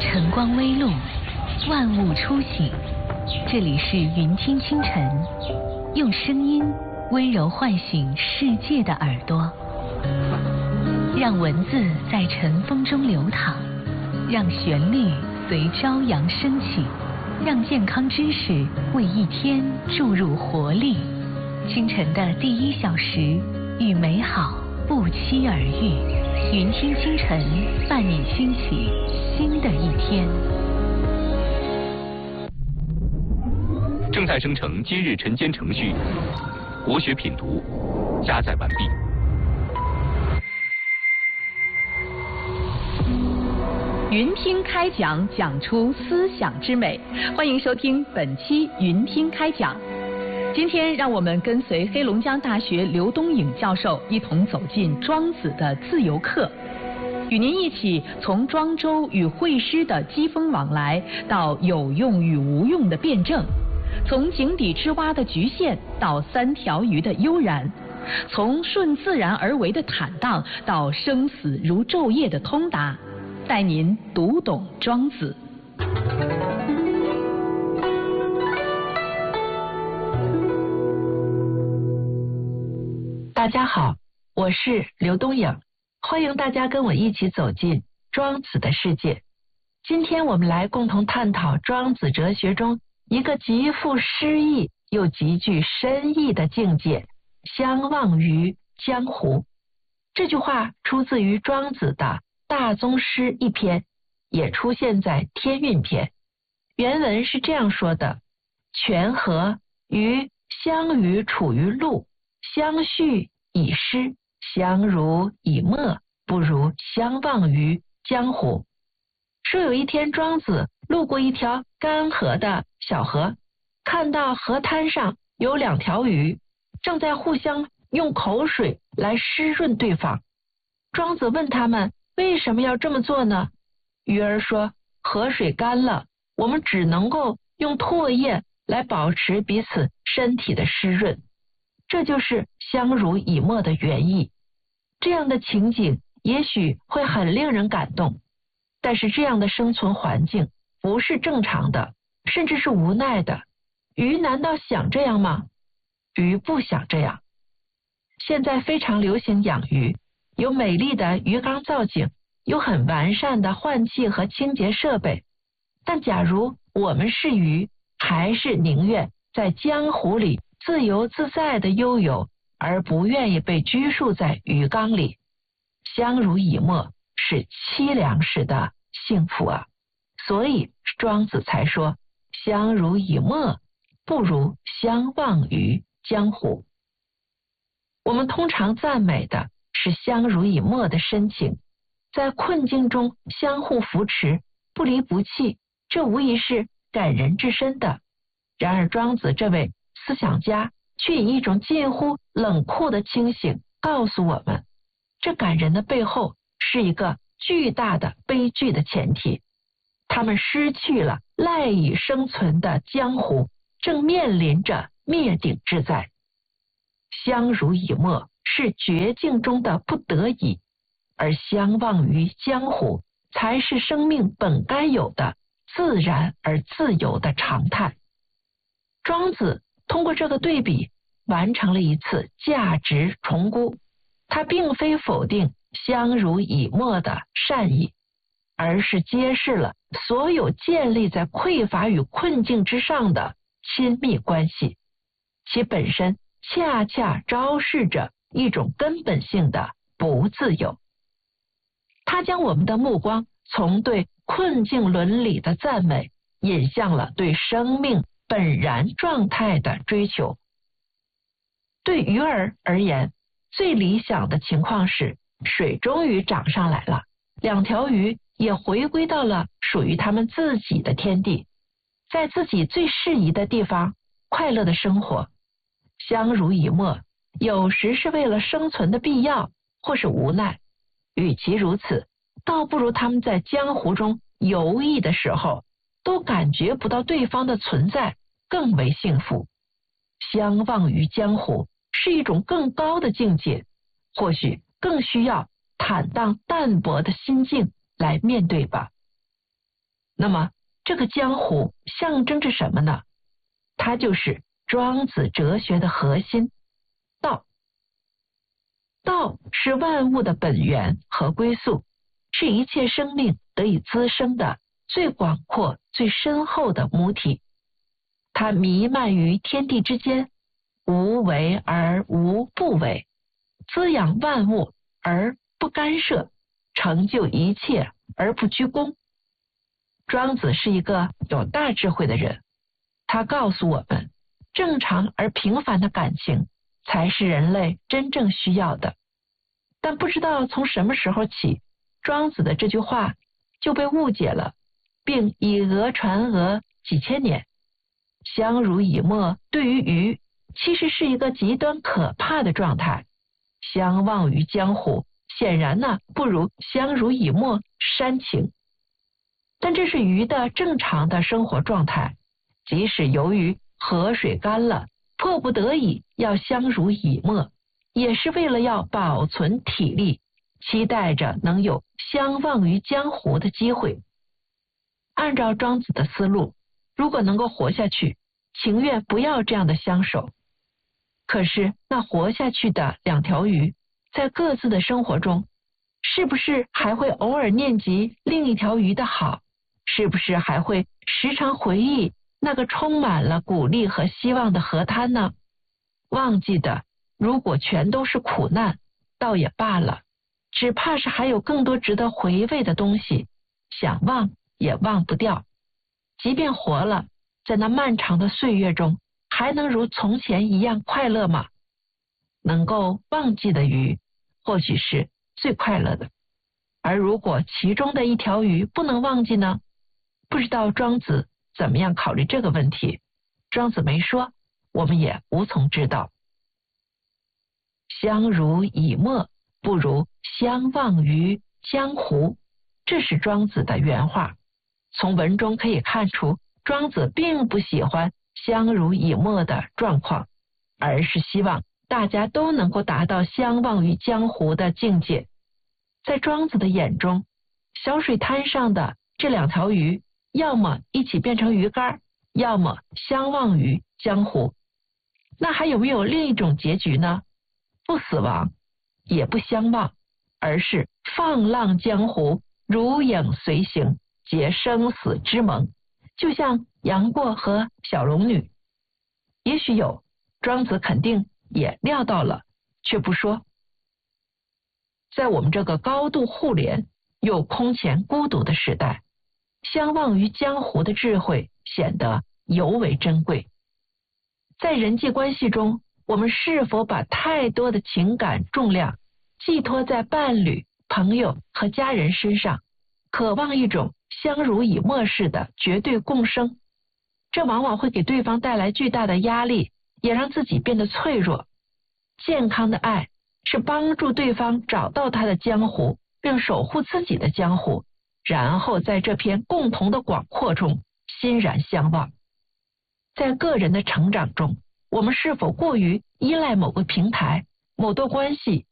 晨光微露，万物初醒。这里是云听清晨，用声音温柔唤醒世界的耳朵，让文字在晨风中流淌，让旋律随朝阳升起，让健康知识为一天注入活力。清晨的第1小时，与美好不期而遇。云听清晨，伴你兴起新的一天。 正在生成今日晨间程序，国学品读加载完毕。 云听开讲，讲出思想之美。欢迎收听本期云听开讲。今天让我们跟随黑龙江大学刘东颖教授一同走进庄子的自由课，与您一起从庄周与惠施的机锋往来，到有用与无用的辩证，从井底之蛙的局限到3条鱼的悠然，从顺自然而为的坦荡到生死如昼夜的通达，带您读懂庄子。 大家好，我是刘东颖，欢迎大家跟我一起走进庄子的世界。今天我们来共同探讨庄子哲学中一个极富诗意又极具深意的境界——相忘于江湖。这句话出自于庄子的大宗师一篇，也出现在天运篇。原文是这样说的：泉河于相与处于陆，相续以诗，相濡以沫，不如相忘于江湖。说有一天庄子路过一条干涸的小河，看到河滩上有2条鱼正在互相用口水来湿润对方。庄子问他们为什么要这么做呢？鱼儿说，河水干了，我们只能够用唾液来保持彼此身体的湿润。这就是相濡以沫的原意。这样的情景也许会很令人感动，但是这样的生存环境不是正常的，甚至是无奈的。鱼难道想这样吗？鱼不想这样。现在非常流行养鱼，有美丽的鱼缸造景，有很完善的换气和清洁设备。但假如我们是鱼，还是宁愿在江湖里自由自在的悠游，而不愿意被拘束在鱼缸里。相濡以沫是凄凉式的幸福啊！所以庄子才说，相濡以沫不如相忘于江湖。我们通常赞美的是相濡以沫的深情，在困境中相互扶持，不离不弃，这无疑是感人至深的。然而庄子这位思想家却以一种近乎冷酷的清醒告诉我们，这感人的背后是一个巨大的悲剧的前提。他们失去了赖以生存的江湖，正面临着灭顶之灾。相濡以沫是绝境中的不得已，而相忘于江湖才是生命本该有的自然而自由的常态。庄子通过这个对比完成了一次价值重估，他并非否定相濡以沫的善意，而是揭示了所有建立在匮乏与困境之上的亲密关系，其本身恰恰昭示着一种根本性的不自由。他将我们的目光从对困境伦理的赞美引向了对生命本然状态的追求。对鱼儿而言，最理想的情况是水终于涨上来了，2条鱼也回归到了属于他们自己的天地，在自己最适宜的地方快乐的生活。相濡以沫有时是为了生存的必要，或是无奈。与其如此，倒不如他们在江湖中游弋的时候都感觉不到对方的存在更为幸福。相忘于江湖是一种更高的境界，或许更需要坦荡淡泊的心境来面对吧。 那么这个江湖象征着什么呢？它就是庄子哲学的核心，道。道是万物的本源和归宿，是一切生命得以滋生的最广阔、最深厚的母体。它弥漫于天地之间，无为而无不为，滋养万物而不干涉，成就一切而不居功。庄子是一个有大智慧的人，他告诉我们，正常而平凡的感情才是人类真正需要的。但不知道从什么时候起，庄子的这句话就被误解了，并以讹传讹几千年。相濡以沫对于鱼其实是一个极端可怕的状态，相忘于江湖显然呢不如相濡以沫煽情。但这是鱼的正常的生活状态，即使由于河水干了，迫不得已要相濡以沫，也是为了要保存体力，期待着能有相忘于江湖的机会。按照庄子的思路，如果能够活下去，情愿不要这样的相守。可是那活下去的两条鱼，在各自的生活中，是不是还会偶尔念及另一条鱼的好？是不是还会时常回忆那个充满了鼓励和希望的河滩呢？忘记的如果全都是苦难，倒也罢了，只怕是还有更多值得回味的东西，想忘也忘不掉。即便活了，在那漫长的岁月中，还能如从前一样快乐吗？能够忘记的鱼，或许是最快乐的。而如果其中的一条鱼不能忘记呢？不知道庄子怎么样考虑这个问题，庄子没说，我们也无从知道。相濡以沫不如相忘于江湖，这是庄子的原话。从文中可以看出，庄子并不喜欢相濡以沫的状况，而是希望大家都能够达到相忘于江湖的境界。在庄子的眼中，小水滩上的这两条鱼，要么一起变成鱼竿，要么相忘于江湖。那还有没有另一种结局呢？不死亡，也不相忘，而是放浪江湖，如影随形，结生死之盟，就像杨过和小龙女。也许有，庄子肯定也料到了，却不说。在我们这个高度互联又空前孤独的时代，相忘于江湖的智慧显得尤为珍贵。在人际关系中，我们是否把太多的情感重量寄托在伴侣、朋友和家人身上，渴望一种相濡以沫式的绝对共生？这往往会给对方带来巨大的压力，也让自己变得脆弱。健康的爱是帮助对方找到他的江湖，并守护自己的江湖，然后在这片共同的广阔中欣然相望。在个人的成长中，我们是否过于依赖某个平台、某段关系